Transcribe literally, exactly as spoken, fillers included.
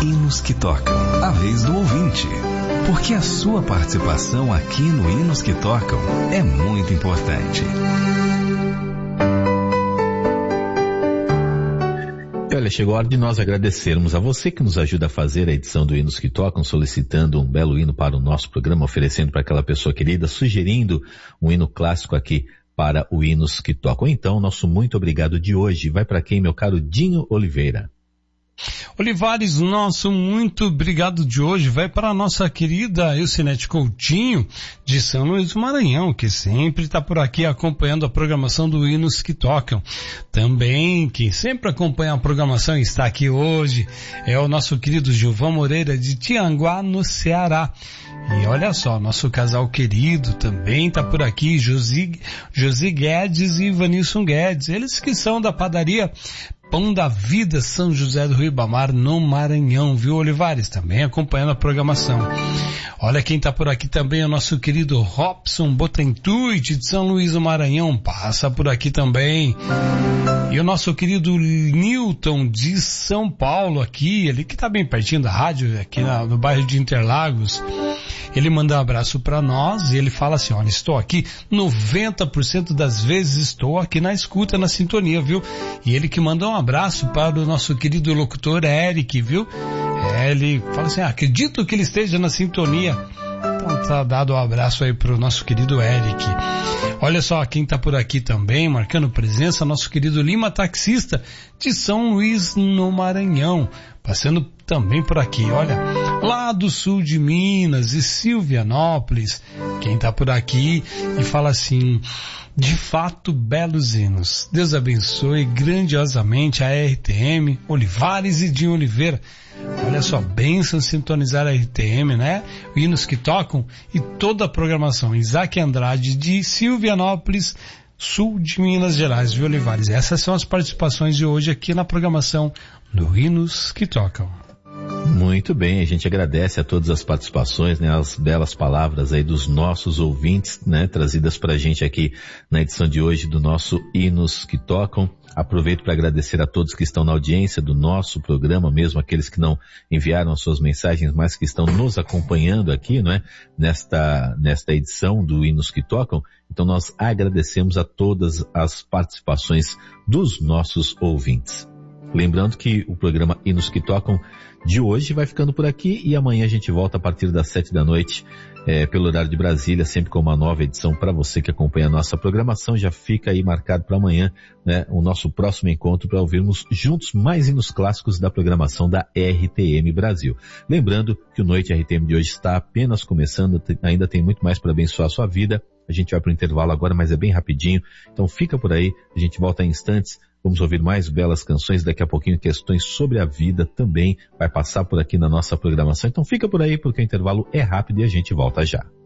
Hinos que Tocam, a vez do ouvinte. Porque a sua participação aqui no Hinos que Tocam é muito importante. Olha, chegou a hora de nós agradecermos a você que nos ajuda a fazer a edição do Hinos que Tocam, solicitando um belo hino para o nosso programa, oferecendo para aquela pessoa querida, sugerindo um hino clássico aqui para o Hinos que Tocam. Então, nosso muito obrigado de hoje vai para quem, meu caro Dinho Oliveira? Olivares, nosso muito obrigado de hoje vai para a nossa querida Elcinete Coutinho, de São Luís do Maranhão, que sempre está por aqui acompanhando a programação do Hinos que Tocam. Também, quem sempre acompanha a programação e está aqui hoje, é o nosso querido Gilvão Moreira, de Tianguá, no Ceará. E olha só, nosso casal querido também está por aqui, Josi, Josi Guedes e Vanilson Guedes, eles que são da padaria Pão da Vida, São José do Ribamar, no Maranhão, viu, Olivares? Também acompanhando a programação. Olha quem tá por aqui também, é o nosso querido Robson Botentuit, de São Luís do Maranhão, passa por aqui também. E o nosso querido Newton, de São Paulo, aqui, ele que tá bem pertinho da rádio, aqui na, no bairro de Interlagos. Ele manda um abraço para nós e ele fala assim, olha, estou aqui, noventa por cento das vezes estou aqui na escuta, na sintonia, viu? E ele que manda um abraço para o nosso querido locutor Eric, viu? É, ele fala assim, ah, acredito que ele esteja na sintonia. Então tá dado um abraço aí pro nosso querido Eric. Olha só quem tá por aqui também, marcando presença, nosso querido Lima Taxista, de São Luís no Maranhão, passando também por aqui, olha, lá do sul de Minas e Silvianópolis, quem tá por aqui e fala assim, de fato belos hinos, Deus abençoe grandiosamente a R T M, Olivares e Dinho Oliveira. Olha só, bênção sintonizar a R T M, né? Hinos que Tocam e toda a programação. Isaac Andrade, de Silvianópolis, sul de Minas Gerais, viu, Olivares? Essas são as participações de hoje aqui na programação do Hinos que Tocam. Muito bem, a gente agradece a todas as participações, né, as belas palavras aí dos nossos ouvintes, né, trazidas pra gente aqui na edição de hoje do nosso Hinos que Tocam. Aproveito para agradecer a todos que estão na audiência do nosso programa, mesmo aqueles que não enviaram as suas mensagens, mas que estão nos acompanhando aqui, não é? Nesta, nesta edição do Hinos que Tocam. Então nós agradecemos a todas as participações dos nossos ouvintes. Lembrando que o programa Hinos que Tocam de hoje vai ficando por aqui e amanhã a gente volta a partir das sete da noite, é, pelo horário de Brasília, sempre com uma nova edição para você que acompanha a nossa programação. Já fica aí marcado para amanhã, né, o nosso próximo encontro para ouvirmos juntos mais hinos clássicos da programação da R T M Brasil. Lembrando que o Noite R T M de hoje está apenas começando, ainda tem muito mais para abençoar a sua vida. A gente vai para o intervalo agora, mas é bem rapidinho, então fica por aí, a gente volta em instantes. Vamos ouvir mais belas canções, daqui a pouquinho questões sobre a vida também vai passar por aqui na nossa programação. Então fica por aí porque o intervalo é rápido e a gente volta já.